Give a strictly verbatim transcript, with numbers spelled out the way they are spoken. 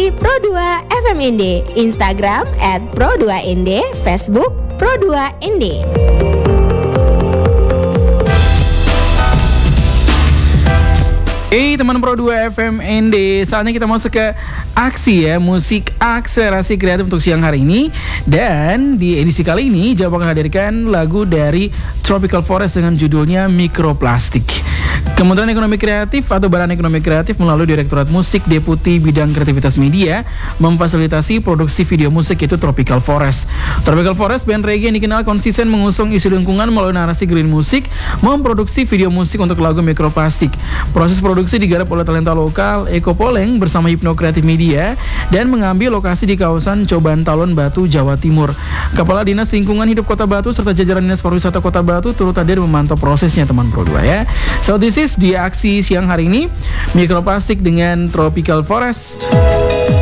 di Pro dua F M N D, Instagram at Pro dua N D, Facebook Pro dua N D. Hey teman Pro dua F M N D, saatnya kita masuk ke aksi ya, musik akselerasi kreatif untuk siang hari ini. Dan di edisi kali ini Jawa akan hadirkan lagu dari Tropical Forest dengan judulnya Mikroplastik. Kementerian Ekonomi Kreatif atau Badan Ekonomi Kreatif melalui Direktorat Musik Deputi Bidang Kreativitas Media memfasilitasi produksi video musik yaitu Tropical Forest. Tropical Forest band reggae yang dikenal konsisten mengusung isu lingkungan melalui narasi green musik, memproduksi video musik untuk lagu Mikroplastik. Proses produksi digarap oleh talenta lokal Eko Poleng bersama Hipno Kreatif Media dan mengambil lokasi di kawasan Coban Talon Batu, Jawa Timur. Kepala Dinas Lingkungan Hidup Kota Batu serta jajaran Dinas Pariwisata Kota Batu turut hadir memantau prosesnya teman Pro dua ya. So this is di aksi siang hari ini Mikroplastik dengan Tropical Forest.